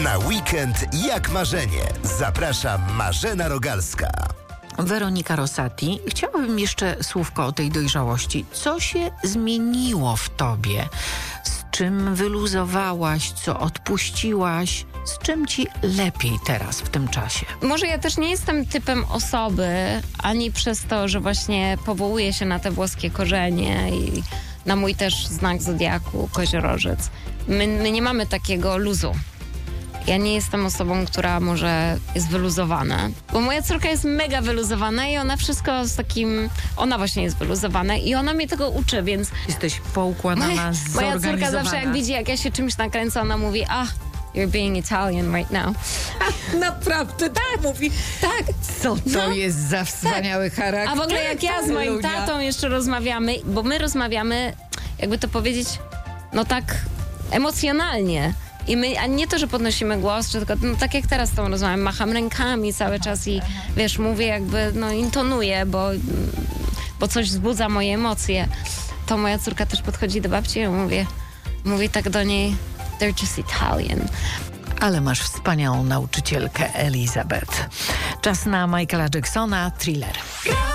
Na weekend jak marzenie. Zaprasza Marzena Rogalska. Weronika Rosati, chciałabym jeszcze słówko o tej dojrzałości. Co się zmieniło w tobie? Z czym wyluzowałaś? Co odpuściłaś? Z czym ci lepiej teraz w tym czasie? Może ja też nie jestem typem osoby, ani przez to, że właśnie powołuję się na te włoskie korzenie i na mój też znak zodiaku, koziorożec. My nie mamy takiego luzu. Ja nie jestem osobą, która może jest wyluzowana, bo moja córka jest mega wyluzowana i ona wszystko z takim... Ona właśnie jest wyluzowana i ona mnie tego uczy, więc... Jesteś poukładana, Moja córka zawsze jak widzi, jak ja się czymś nakręcę, ona mówi, you're being Italian right now. Naprawdę tak mówi. Tak. Co to jest za wspaniały charakter? A w ogóle jak ja z moim tatą jeszcze rozmawiamy, bo my rozmawiamy, jakby to powiedzieć, no tak emocjonalnie. I my, a nie to, że podnosimy głos, czy tylko, no tak jak teraz z tą rozmawiam, macham rękami cały czas i wiesz, mówię jakby, no intonuję, bo coś wzbudza moje emocje. To moja córka też podchodzi do babci i mówi tak do niej, they're just Italian. Ale masz wspaniałą nauczycielkę Elizabeth. Czas na Michaela Jacksona, Thriller.